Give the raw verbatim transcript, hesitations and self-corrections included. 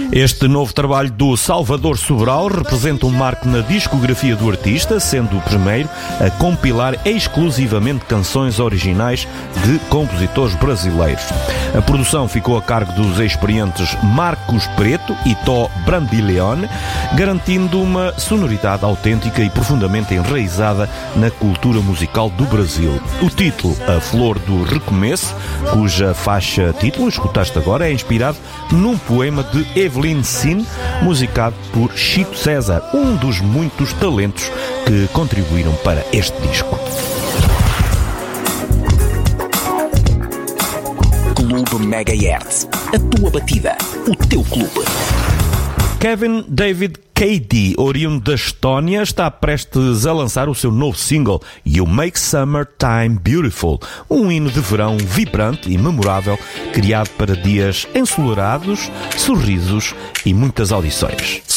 Este novo trabalho do Salvador Sobral representa um marco na discografia do artista, sendo o primeiro a compilar exclusivamente canções originais de compositores brasileiros. A produção ficou a cargo dos experientes Marcos Preto e Tó Brandilione, garantindo uma sonoridade autêntica e profundamente enraizada na cultura musical do Brasil. O título, A Flor do Recomeço, cuja faixa título escutaste agora, é inspirado num poema de Evelyn Sin, musicado por Chico César, um dos muitos talentos que contribuíram para este disco. Clube Megahertz, a tua batida, o teu clube. Kevin David Cady, oriundo da Estónia, está prestes a lançar o seu novo single You Make Summertime Beautiful, um hino de verão vibrante e memorável, criado para dias ensolarados, sorrisos e muitas audições.